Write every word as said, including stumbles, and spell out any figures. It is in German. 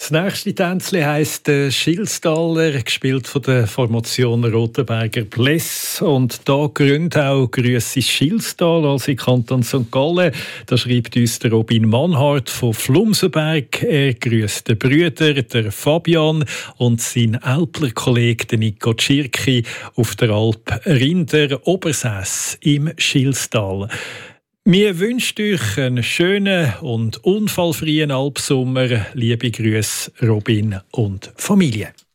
Das nächste Tänzchen heisst äh, Schilstaler, gespielt von der Formation Rotenberger Pless. Und da gründet auch Grüessi Schilstal, also im Kanton Sankt Gallen. Da schreibt uns der Robin Mannhardt von Flumsenberg. Er grüßt den Brüder, der Fabian und seinen älteren Kollegen Nico Tschirki auf der Alp Rinder Obersäss im Schilstal. Wir wünschen euch einen schönen und unfallfreien Alpsommer. Liebe Grüße, Robin und Familie.